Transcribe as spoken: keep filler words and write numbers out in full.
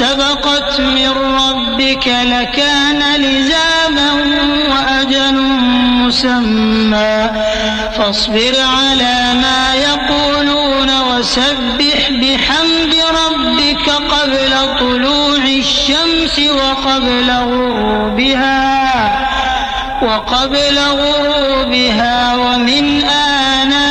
سبقت من ربك لكان لزاما وأجل مسمى فاصبر على ما يقولون وسبح بحمد ربك قبل طلوع الشمس وقبل غروبها وقبل غروبها ومن آناء